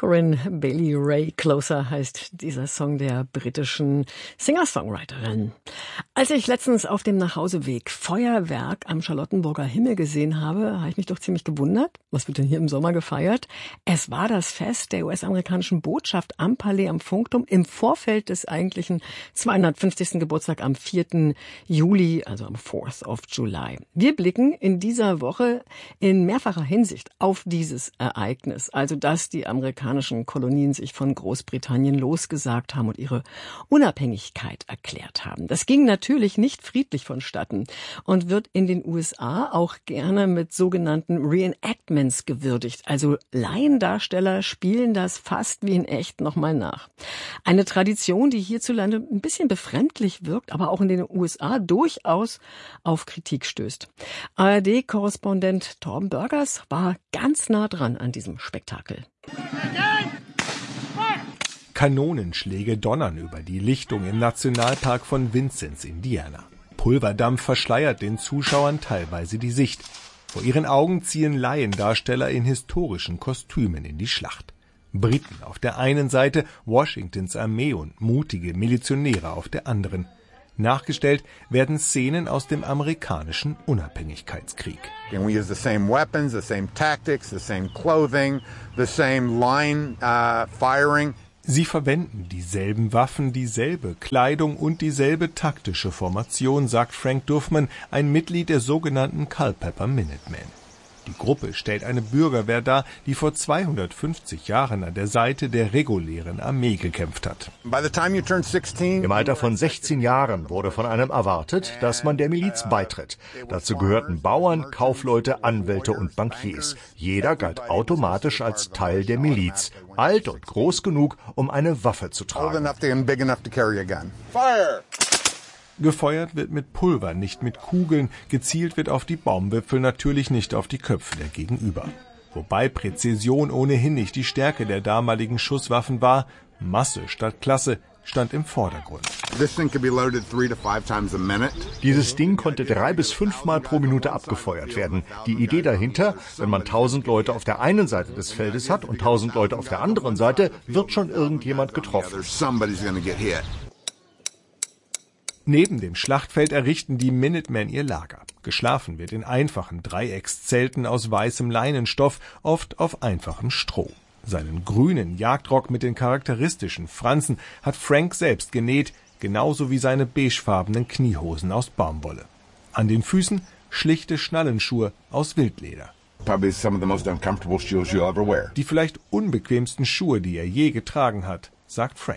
Corinne Bailey Rae. Closer heißt dieser Song der britischen Singer-Songwriterin. Als ich letztens auf dem Nachhauseweg Feuerwerk am Charlottenburger Himmel gesehen habe, habe ich mich doch ziemlich gewundert. Was wird denn hier im Sommer gefeiert? Es war das Fest der US-amerikanischen Botschaft am Palais am Funkturm im Vorfeld des eigentlichen 250. Geburtstag am 4. Juli, also am 4th of July. Wir blicken in dieser Woche in mehrfacher Hinsicht auf dieses Ereignis, also dass die amerikanischen Kolonien sich von Großbritannien losgesagt haben und ihre Unabhängigkeit erklärt haben. Das ging natürlich nicht friedlich vonstatten und wird in den USA auch gerne mit sogenannten Reenactments gewürdigt. Also Laiendarsteller spielen das fast wie in echt nochmal nach. Eine Tradition, die hierzulande ein bisschen befremdlich wirkt, aber auch in den USA durchaus auf Kritik stößt. ARD-Korrespondent Torben Börgers war ganz nah dran an diesem Spektakel. Kanonenschläge donnern über die Lichtung im Nationalpark von Vincennes, Indiana. Pulverdampf verschleiert den Zuschauern teilweise die Sicht. Vor ihren Augen ziehen Laiendarsteller in historischen Kostümen in die Schlacht. Briten auf der einen Seite, Washingtons Armee und mutige Milizionäre auf der anderen. Nachgestellt werden Szenen aus dem amerikanischen Unabhängigkeitskrieg. And we use the same weapons, the same tactics, the same clothing, the same line firing. Sie verwenden dieselben Waffen, dieselbe Kleidung und dieselbe taktische Formation, sagt Frank Duffman, ein Mitglied der sogenannten Culpeper Minutemen. Die Gruppe stellt eine Bürgerwehr dar, die vor 250 Jahren an der Seite der regulären Armee gekämpft hat. Im Alter von 16 Jahren wurde von einem erwartet, dass man der Miliz beitritt. Dazu gehörten Bauern, Kaufleute, Anwälte und Bankiers. Jeder galt automatisch als Teil der Miliz, alt und groß genug, um eine Waffe zu tragen. Gefeuert wird mit Pulver, nicht mit Kugeln, gezielt wird auf die Baumwipfel, natürlich nicht auf die Köpfe der Gegenüber. Wobei Präzision ohnehin nicht die Stärke der damaligen Schusswaffen war, Masse statt Klasse stand im Vordergrund. Dieses Ding konnte 3 bis 5 Mal pro Minute abgefeuert werden. Die Idee dahinter, wenn man 1000 Leute auf der einen Seite des Feldes hat und 1000 Leute auf der anderen Seite, wird schon irgendjemand getroffen. Neben dem Schlachtfeld errichten die Minutemen ihr Lager. Geschlafen wird in einfachen Dreieckszelten aus weißem Leinenstoff, oft auf einfachem Stroh. Seinen grünen Jagdrock mit den charakteristischen Fransen hat Frank selbst genäht, genauso wie seine beigefarbenen Kniehosen aus Baumwolle. An den Füßen schlichte Schnallenschuhe aus Wildleder. Die vielleicht unbequemsten Schuhe, die er je getragen hat, sagt Frank.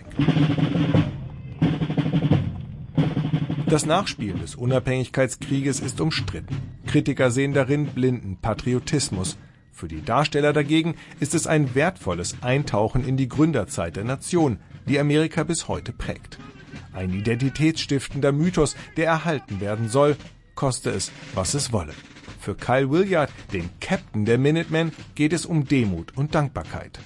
Das Nachspielen des Unabhängigkeitskrieges ist umstritten. Kritiker sehen darin blinden Patriotismus. Für die Darsteller dagegen ist es ein wertvolles Eintauchen in die Gründerzeit der Nation, die Amerika bis heute prägt. Ein identitätsstiftender Mythos, der erhalten werden soll, koste es, was es wolle. Für Kyle Williard, den Captain der Minutemen, geht es um Demut und Dankbarkeit.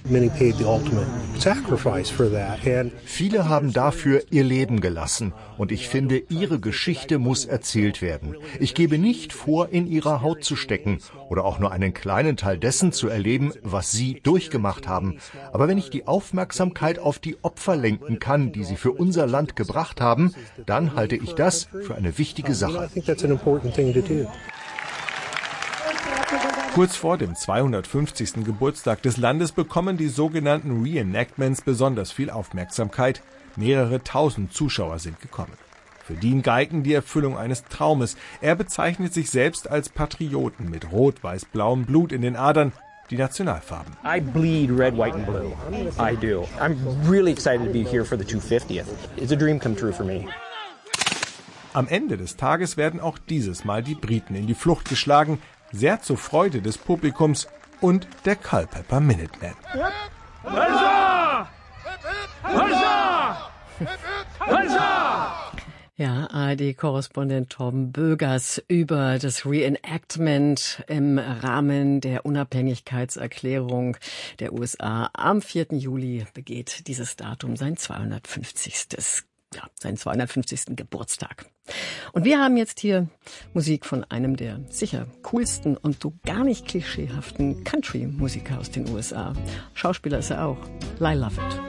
Viele haben dafür ihr Leben gelassen und ich finde, ihre Geschichte muss erzählt werden. Ich gebe nicht vor, in ihrer Haut zu stecken oder auch nur einen kleinen Teil dessen zu erleben, was sie durchgemacht haben. Aber wenn ich die Aufmerksamkeit auf die Opfer lenken kann, die sie für unser Land gebracht haben, dann halte ich das für eine wichtige Sache. Kurz vor dem 250. Geburtstag des Landes bekommen die sogenannten Reenactments besonders viel Aufmerksamkeit. Mehrere tausend Zuschauer sind gekommen. Für Dean Geigen die Erfüllung eines Traumes. Er bezeichnet sich selbst als Patrioten mit rot-weiß-blauem Blut in den Adern, die Nationalfarben. I bleed red, white and blue. I do. I'm really excited to be here for the 250th. It's a dream come true for me. Am Ende des Tages werden auch dieses Mal die Briten in die Flucht geschlagen, sehr zur Freude des Publikums und der Culpeper Minutemen. Ja, ARD-Korrespondent Torben Bögers über das Reenactment im Rahmen der Unabhängigkeitserklärung der USA. Am 4. Juli begeht dieses Datum sein 250. seinen 250. Geburtstag. Und wir haben jetzt hier Musik von einem der sicher coolsten und so gar nicht klischeehaften Country-Musiker aus den USA. Schauspieler ist er auch. Lyle Lovett.